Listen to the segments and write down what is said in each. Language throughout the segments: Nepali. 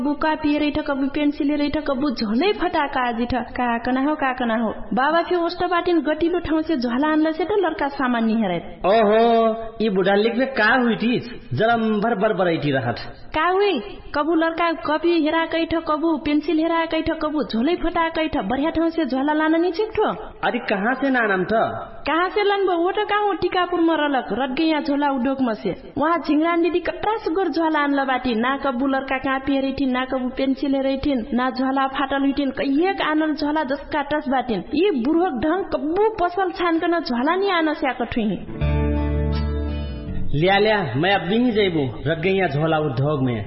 बुका पिएर ठ कबु पेन्सिल रे ठ कबु झोलै फटाका आजि ठ काकना हो बाबा फे ओष्ट बाटिन गटिलो ठाउँ से झोला आनला से त लड़का सामान्य हेरे ओहो ई बुढा लेख्ने का हुइटिस जरम भर बराइटी रहत का हुई कबु लड़का कपी हेरा कै ठ कबु पेन्सिल हेरा कै ठ कबु झोलै फटाकै ठ बढ़िया ठाउँ से झोला लान नि छिक्ठो अरे कहाँ से नानम त कहाँ से लनबो वो त कहाँ टिकापुर में रलक रटगैया झोला उद्योग में से वहाँ झिंगरान दीदी कट्रा सुगर झोला आनला बाटी ना कबु लड़का कहाँ पियरेठी ना कबु पेन्सिल हेरेठिन ना झोला फाटल हुइटिन कहिएक आनल झोला जसका टस बाटिन यी बुढ़क ढंग कबु पसल छानकन झोला नि आन स्याक ठुही लिया मैं अब भी जैबू रटगैया झोला उद्योग में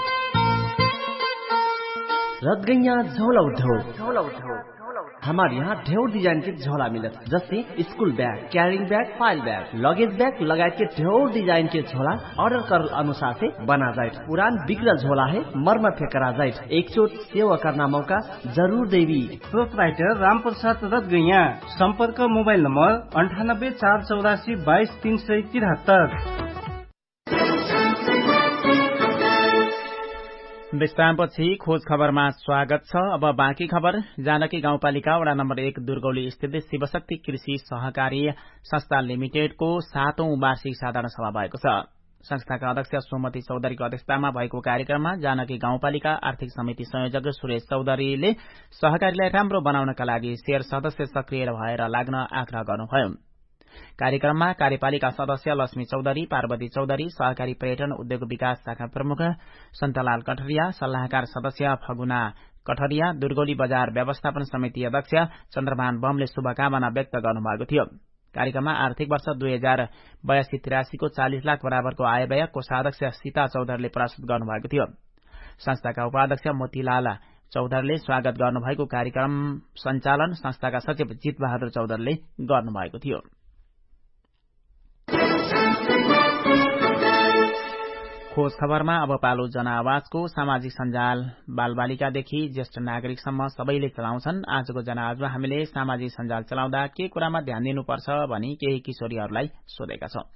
रटगैया झोला उद्योग हमारे यहाँ ढेर डिजाइन के झोला मिलत जैसे school bag, carrying bag, file bag, luggage bag लगायत के ढेर डिजाइन के झोला ऑर्डर कर अनुसार से बना जाए। पुरान बिगड़ल झोला है मरम्मत करा जाए। एक चोट सेवा करना मौका जरूर देवी। प्रोपराइटर रामप्रसाद रतगैया। संपर्क मोबाइल नंबर 9848422373। विश्रामपछि खोज खबरमा स्वागत छ। अब बाँकी खबर। जानकी गाउँपालिका वडा नम्बर 1 दुर्गौली स्थित शिवशक्ति कृषि सहकारी संस्था लिमिटेडको 7औं वार्षिक साधारण सभा भएको छ। संस्थाका अध्यक्ष सोमती चौधरीको अध्यक्षतामा भएको कार्यक्रममा जानकी गाउँपालिका आर्थिक समिति संयोजक सुरेश चौधरीले सहकारीलाई राम्रो बनाउनका लागि शेयर सदस्य सक्रिय भएर लाग्न आग्रह गर्नुभयो। कार्यक्रममा कार्यपालिका सदस्य लक्ष्मी चौधरी, पार्वती चौधरी, सहकारी पर्यटन उद्योग विकास शाखा प्रमुख सन्तलाल कठरिया, सल्लाहकार सदस्य फगुना कठरिया, दुर्गौली बजार व्यवस्थापन समिति अध्यक्ष चन्द्रमान बमले शुभकामना व्यक्त गर्नुभएको थियो। कार्यक्रममा आर्थिक वर्ष 2082-83 को 40 लाख बराबरको आयव्यय कोषाध्यक्ष सीता चौधरीले प्रस्तुत गर्नुभएको थियो। संस्थाका उपाध्यक्ष मोतीलाल चौधरीले स्वागत गर्नुभएको कार्यक्रम सञ्चालन संस्थाका सचिव जित बहादुर चौधरीले गर्नुभएको थियो। खोज खबरमा अब पालो जनआवाजको। सामाजिक सञ्जाल बालबालिकादेखि ज्येष्ठ नागरिकसम्म सबैले चलाउँछन्। आजको जनआवाजमा हामीले सामाजिक सञ्जाल चलाउँदा के कुरामा ध्यान दिनुपर्छ भनी केही किशोरीहरूलाई सोधेका छौं।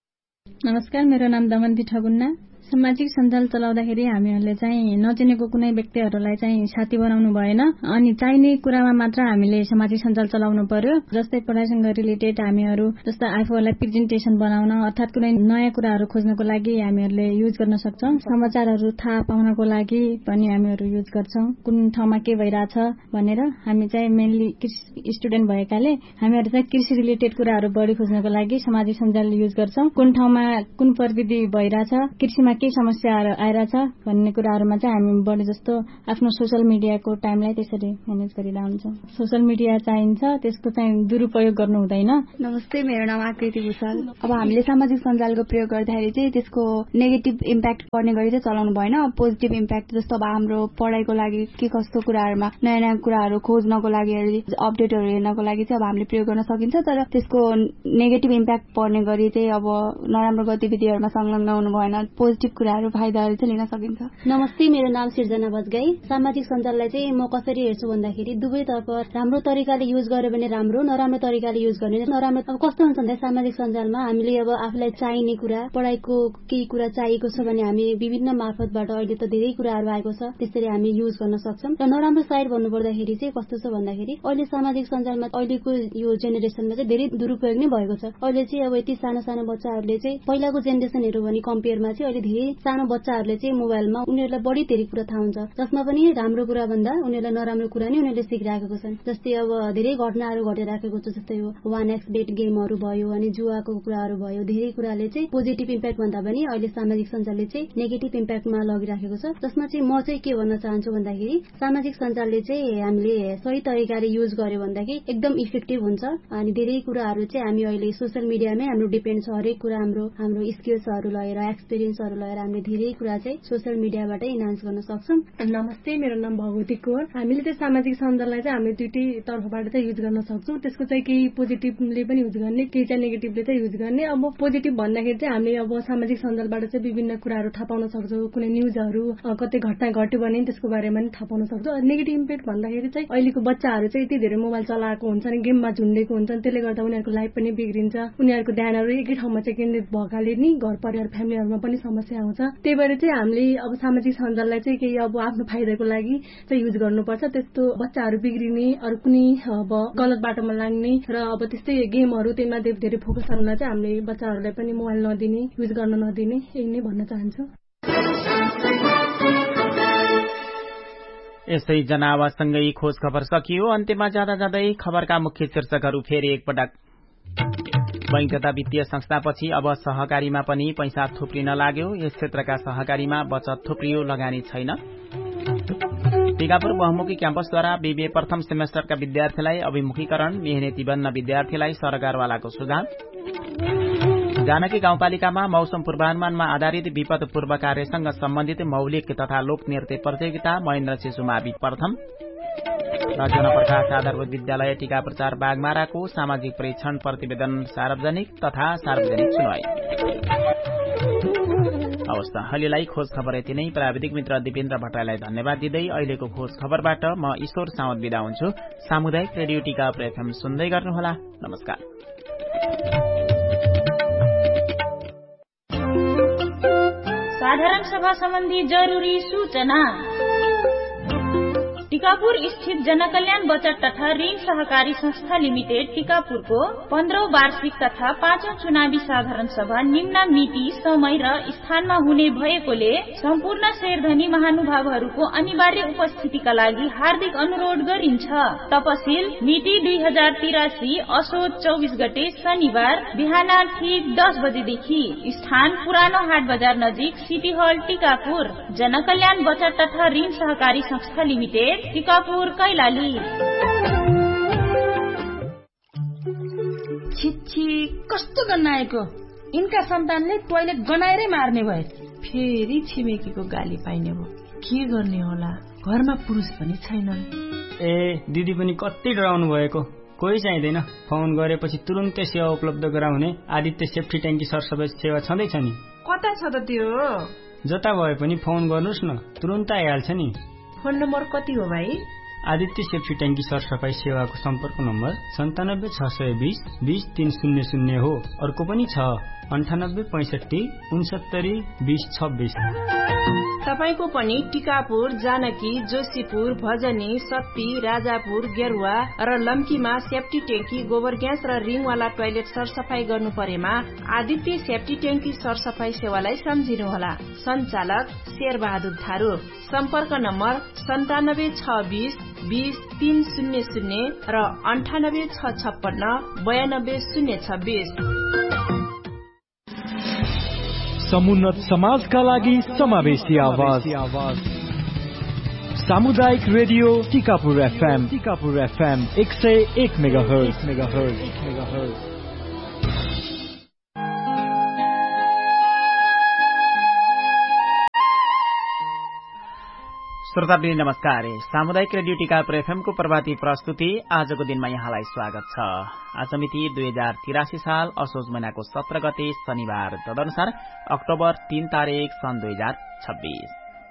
नमस्कार, मेरो नाम दमन्ती ठगुन्ना। सामाजिक सञ्जाल चलाउँदाखेरि हामीहरूले चाहिँ नचिनेको कुनै व्यक्तिहरूलाई चाहिँ साथी बनाउनु भएन अनि चाहिने कुरामा मात्र हामीले सामाजिक सञ्जाल चलाउनु पर्यो। जस्तै पढाइसँग रिलेटेड हामीहरू जस्तो आफूहरूलाई प्रेजेन्टेसन बनाउन अर्थात् कुनै नयाँ कुराहरू खोज्नको लागि हामीहरूले युज गर्न सक्छौं। समाचारहरू थाहा पाउनको लागि पनि हामीहरू युज गर्छौं। कुन ठाउँमा के भइरहेछ भनेर हामी चाहिँ मेनली स्टुडेन्ट भएकाले हामीहरू चाहिँ कृषि रिलेटेड कुराहरू बढी खोज्नको लागि सामाजिक सञ्जाल युज गर्छौं। कुन ठाउँमा कुन प्रविधि भइरहेछ, कृषिमा के समस्याहरू आइरहेछ भन्ने कुराहरूमा चाहिँ हामी बढी जस्तो आफ्नो सोशल मिडियाको टाइमलाई त्यसरी म्यानेज गरिरहेका हुन्छौं। सोशल मिडिया चाहिन्छ, त्यसको चाहिँ दुरुपयोग गर्नु हुँदैन। नमस्ते, मेरो नाम आकृति भुषाल। अब हामीले सामाजिक सञ्जालको प्रयोग गर्दाखेरि चाहिँ त्यसको नेगेटिभ इम्प्याक्ट पर्ने गरी चाहिँ चलाउनु भएन। पोजिटिभ इम्प्याक्ट जस्तो अब हाम्रो पढाइको लागि के कस्तो कुराहरूमा नयाँ नयाँ कुराहरू खोज्नको लागि अपडेटहरू हेर्नको लागि चाहिँ अब हामीले प्रयोग गर्न सकिन्छ। तर त्यसको नेगेटिभ इम्प्याक्ट पर्ने गरी चाहिँ अब नराम्रो गतिविधिहरूमा संलग्न हुनु भएन। पोजिटिभ कुराहरू फाइदाहरू चाहिँ लिन सकिन्छ। नमस्ते, मेरो नाम सिर्जना बजगाई। सामाजिक सञ्जाललाई चाहिँ म कसरी हेर्छु भन्दाखेरि दुवैतर्फ राम्रो तरिकाले युज गर्यो भने राम्रो, नराम्रो तरिकाले युज गर्ने नराम्रो। अब कस्तो हुन्छ भन्दा सामाजिक सञ्जालमा हामीले अब आफूलाई चाहिने कुरा, पढाइको केही कुरा चाहिएको छ भने हामी विभिन्न मार्फतबाट अहिले त धेरै कुराहरू आएको छ, त्यसरी हामी युज गर्न सक्छौं। र नराम्रो साइड भन्नुपर्दाखेरि चाहिँ कस्तो छ भन्दाखेरि अहिले सामाजिक सञ्जालमा अहिलेको यो जेनेरेसनमा चाहिँ धेरै दुरुपयोग नै भएको छ। अहिले चाहिँ अब यति सानो सानो बच्चाहरूले चाहिँ पहिलाको जेनेरेसनहरू भने कम्पेयरमा चाहिँ अहिले धेरै सानो बच्चाहरूले चाहिँ मोबाइलमा उनीहरूलाई बढी धेरै कुरा थाहा हुन्छ, जसमा पनि राम्रो कुरा भन्दा उनीहरूलाई नराम्रो कुरा नै उनीहरूले सिकिराखेको छन्। जस्तै अब धेरै घटनाहरू घटिराखेको छ, जस्तै 1x बेट गेमहरू भयो अनि जुवाको कुराहरू भयो। धेरै कुराले चाहिँ पोजिटिभ इम्प्याक्ट भन्दा पनि अहिले सामाजिक सञ्जालले चाहिँ नेगेटिभ इम्प्याक्टमा लगिराखेको छ। जसमा चाहिँ म चाहिँ के भन्न चाहन्छु भन्दाखेरि सामाजिक सञ्जालले चाहिँ हामीले सही तरिकाले युज गर्यो भन्दाखेरि एकदम इफेक्टिभ हुन्छ। अनि धेरै कुराहरू चाहिँ हामी अहिले सोशल मिडियामै हाम्रो डिपेन्ड छ। हरेक कुरा हाम्रो स्किल्सहरू लिएर, एक्सपिरियन्सहरू लिएर हामीले धेरै कुरा चाहिँ सोशल मिडियाबाट इन्हान्स गर्न सक्छौं। नमस्ते, मेरो नाम भगवती कौर। हामीले चाहिँ सामाजिक सञ्जाललाई चाहिँ हामीले दुईटै तर्फबाट चाहिँ युज गर्न सक्छौं। त्यसको चाहिँ केही पोजिटिभले पनि युज गर्ने, केही चाहिँ नेगेटिभले चाहिँ युज गर्ने। अब पोजिटिभ भन्दाखेरि चाहिँ हामीले अब सामाजिक सञ्जालबाट चाहिँ विभिन्न कुराहरू थाहा पाउन सक्छौं। कुनै न्यूजहरू कतै घटना घट्यो भने त्यसको बारेमा पनि थाहा पाउन सक्छौं। नेगेटिभ इम्प्याक्ट भन्दाखेरि चाहिँ अहिलेको बच्चाहरू चाहिँ यति धेरै मोबाइल चलाएको हुन्छन्, गेममा झुन्डेको हुन्छन्, त्यसले गर्दा उनीहरूको लाइफ पनि बिग्रिन्छ। उनीहरूको ध्यानहरू एकै ठाउँमा चाहिँ केन्द्रित भएकाले नि घर परिवार फ्यामिलीहरूमा पनि समस्या समस्या आउँछ। त्यही भएर चाहिँ हामीले अब सामाजिक सञ्जाललाई चाहिँ केही अब आफ्नो फाइदाको लागि चाहिँ युज गर्नुपर्छ। त्यस्तो बच्चाहरू बिग्रिने अरू कुनै अब गलत बाटोमा लाग्ने र अब त्यस्तै गेमहरू त्यसमा धेरै फोकस गर्न चाहिँ हामीले बच्चाहरूलाई पनि मोबाइल नदिने, युज गर्न नदिने, यही नै भन्न चाहन्छु। यस्तै जनावासँगै खोज खबर सकियो। अन्त्यमा जाँदा जाँदै खबरका मुख्य शीर्षकहरू फेरि एकपटक। बैंक तथा वित्तीय संस्थापछि अब सहकारीमा पनि पैसा थुप्रिन लाग्यो। यस क्षेत्रका सहकारीमा बचत थुप्रियो, लगानी छैन। टिकापुर बहुमुखी क्याम्पसद्वारा बीबीए प्रथम सेमेस्टरका विद्यार्थीलाई अभिमुखीकरण, मेहनती बन्न विद्यार्थीलाई सरकारवालाको सुझाव। जानकी गाउँपालिकामा मौसम पूर्वानुमानमा आधारित विपद पूर्व कार्यसँग सम्बन्धित मौलिक तथा लोक नृत्य प्रतियोगिता, महेन्द्र शिशुमावि प्रथम। र जनप्रकाश आधारभूत विद्यालय टीकापुर 4 बागमाराको सामाजिक परीक्षण प्रतिवेदन सार्वजनिक तथा सार्वजनिक सुनवाई। अवस्था हलिलाई खोज खबर यति नै। प्राविधिक मित्र दिपेन्द्र भट्टराईलाई धन्यवाद दिँदै अहिलेको खोज खबरबाट म ईश्वर साउद बिदा हुन्छु। सामुदायिक रेडियो टीकापुर एफएम सुन्दै गर्नुहोला। नमस्कार। साधारण सभा सम्बन्धी जरुरी सूचना। टीकापुर स्थित जनकल्याण बचत तथा ऋण सहकारी संस्था लिमिटेड टीकापुरको 15औं वार्षिक तथा 5औं चुनावी साधारण सभा निम्न मिति, समय र स्थानमा हुने भएकोले सम्पूर्ण शेरधनी महानुभावहरूको अनिवार्य उपस्थितिका लागि हार्दिक अनुरोध गरिन्छ। तपसिल मिति 2083 असोज 24 गते शनिबार बिहान ठीक 10 बजेदेखि। स्थान पुरानो हाट बजार नजिक सिटी हल टीकापुर। जनकल्याण बचत तथा ऋण सहकारी संस्था लिमिटेड टीकापुर कैलाली। छिच्छी कस्तो गन्नाएको, यिनका सन्तानले टोयलेट गनाएरै मार्ने भए। फेरि छिमेकीको गाली पाइने भयो। के गर्ने होला, घरमा पुरुष पनि छैनन्। ए दिदी पनि कति डराउनु भएको। कोही चाहिँदैन, फोन गरेपछि तुरुन्तै सेवा उपलब्ध गराउने आदित्य सेफ्टी ट्याङ्की सरसफाई सेवा छँदैछ नि। कता छ त त्यो? जता भए पनि फोन गर्नुहोस् न, तुरुन्त आइहाल्छ नि। फोन नम्बर कति हो भाइ? आदित्य सेफ्टी ट्याङ्की सरसफाई सेवाको सम्पर्क नम्बर 97 620 20300 हो। अर्को पनि छ 98 65 69 20 26। तपाईको पनि टीकापुर, जानकी, जोशीपुर, भजनी, सत्ती, राजापुर, गेरुवा र लम्कीमा सेफ्टी ट्याङ्की, गोबर ग्यास र रिङवाला टोयलेट सरसफाई गर्नु परेमा आदित्य सेफ्टी ट्याङ्की सरसफाई सेवालाई सम्झिनुहोला। सञ्चालक शेरबहादुर थारू। सम्पर्क नम्बर 97 620 20 300 र 98 656 92 026। समुन्नत समाजका लागि समावेशी आवाज। सामुदायिक रेडियो टीकापुर एफएम 101 मेगाहर्ज। श्रोतावृन्द नमस्कार। सामुदायिक रेडियो टीकापुर एफएमको प्रभाती प्रस्तुति आजको दिनमा यहाँलाई स्वागत छ। आज मिति 2083 साल असोज महिनाको 17 गते शनिबार, तदनुसार अक्टोबर 3 तारिक सन् 2026।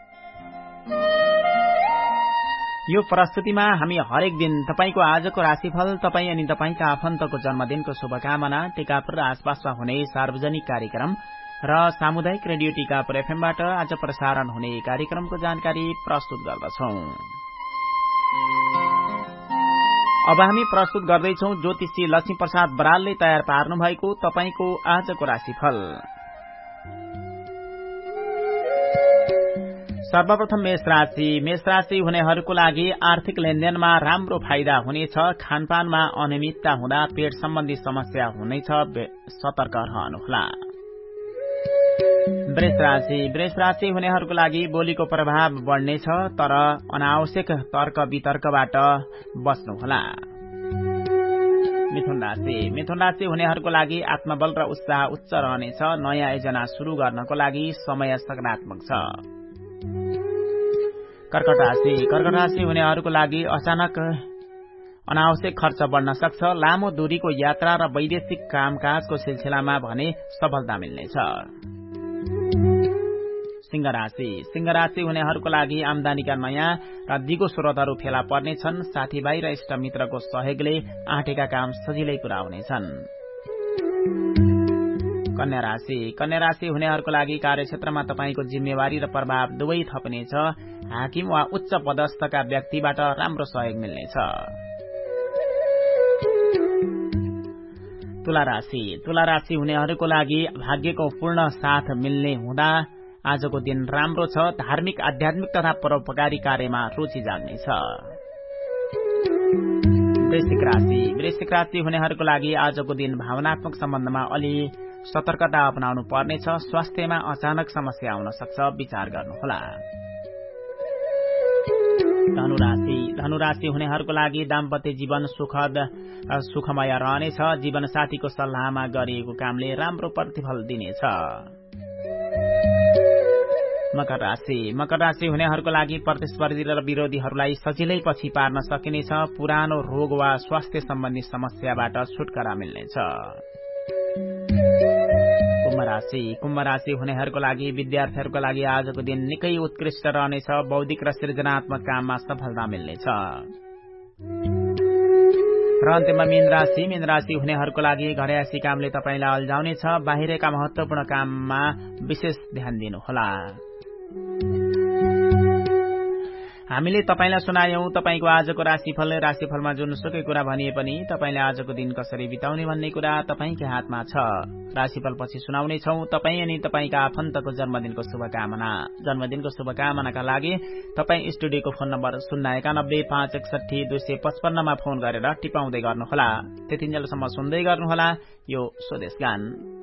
यो प्रस्तुतिमा हामी हरेक दिन तपाईको आजको राशिफल, तपाई अनि तपाईका आफन्तको जन्मदिनको शुभकामना, टीकापुर र आसपासमा हुने सार्वजनिक कार्यक्रम र सामुदायिक रेडियो टीकापुर एफएमबाट आज प्रसारण हुने कार्यक्रमको जानकारी प्रस्तुत गर्दछौं। अब हामी प्रस्तुत गर्दैछौं ज्योतिषी लक्ष्मी प्रसाद बरालले तयार पार्नु भएको तपाईको आजको राशिफल। सर्वप्रथम मेष राशि हुनेहरूको लागि आर्थिक लेनदेनमा राम्रो फाइदा हुनेछ। खानपानमा अनियमितता हुँदा पेट सम्बन्धी समस्या हुनेछ, सतर्क रहनुहोला। वृष राशि हुनेहरूको लागि बोलीको प्रभाव बढ्नेछ, तर अनावश्यक तर्क वितर्कबाट बस्नुहोला। मिथुन राशि हुनेहरूको लागि आत्मबल र उत्साह उच्च रहनेछ। नयाँ योजना शुरू गर्नको लागि समय सकारात्मक छ। कर्कट राशि हुनेहरूको लागि अचानक अनावश्यक खर्च बढ्न सक्छ। लामो दूरीको यात्रा र वैदेशिक कामकाजको सिलसिलामा भने सफलता मिल्नेछ। सिंह राशि हुनेहरूको लागि आमदानीका नयाँ र दिगो स्रोतहरू फेला पर्नेछन्। साथीभाइ र इष्टमित्रको सहयोगले आँटेका काम सजिलै पूरा हुनेछन्। कन्या राशि हुनेहरूको लागि कार्यक्षेत्रमा तपाईको जिम्मेवारी र प्रभाव दुवै थप्नेछ। हाकिम वा उच्च पदस्थका व्यक्तिबाट राम्रो सहयोग मिल्नेछ। तुला राशि हुनेहरूको लागि भाग्यको पूर्ण साथ मिल्ने हुँदा आजको दिन राम्रो छ। धार्मिक आध्यात्मिक तथा परोपकारी कार्यमा रुचि जाग्नेछ। वृश्चिक राशि हुनेहरूको लागि आजको दिन भावनात्मक सम्बन्धमा अलि सतर्कता अपनाउनु पर्नेछ। स्वास्थ्यमा अचानक समस्या आउन सक्छ, विचार गर्नुहोला। धनुराशि हुनेहरूको लागि दाम्पत्य जीवन सुखमय रहनेछ। जीवनसाथीको सल्लाहमा गरिएको कामले राम्रो प्रतिफल दिनेछ। मकर राशि हुनेहरूको लागि प्रतिस्पर्धी र विरोधीहरूलाई सजिलै पछि पार्न सकिनेछ। पुरानो रोग वा स्वास्थ्य सम्बन्धी समस्याबाट छुटकारा मिल्नेछ। कुम्भ राशि हुनेहरूको लागि विद्यार्थीहरूको लागि आजको दिन निकै उत्कृष्ट रहनेछ। बौद्धिक र सृजनात्मक काममा सफलता मिल्नेछ। र अन्त्यमा मीन राशि हुनेहरूको लागि घरयासी कामले तपाईलाई अल्झाउनेछ। बाहिरका महत्वपूर्ण काममा विशेष ध्यान दिनुहोला। हामीले तपाईलाई सुनायौं तपाईको आजको राशिफलमा जुनसुकै कुरा भनिए पनि तपाईले आजको दिन कसरी बिताउने भन्ने कुरा तपाईकै हातमा छ। राशिफल पछि सुनाउने छौं। तपाई अनि तपाईका आफन्तको जन्मदिनको शुभकामनाका लागि तपाई स्टुडियोको फोन नम्बर 091561255 मा फोन गरेर टिपाउँदै गर्नुहोला। त्यतिन्जेलसम्म सुन्दै गर्नुहोला यो स्वदेश गान।